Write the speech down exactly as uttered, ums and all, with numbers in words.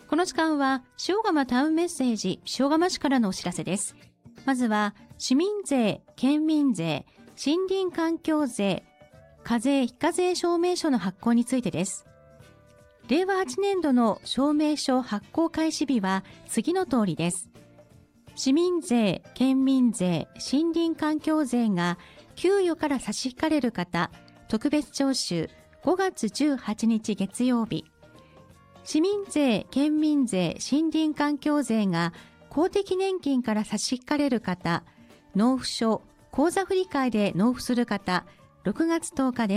この時間は塩釜タウンメッセージ塩釜市からのお知らせです。まずは市民税、県民税、森林環境税、課税非課税証明書の発行についてです。れいわはちねんどの証明書発行開始日は次の通りです。市民税、県民税、森林環境税が給与から差し引かれる方、特別徴収ごがつじゅうはちにち月曜日。市民税、県民税、森林環境税が公的年金から差し引かれる方、納付書、口座振替で納付する方、ろくがつとおかです。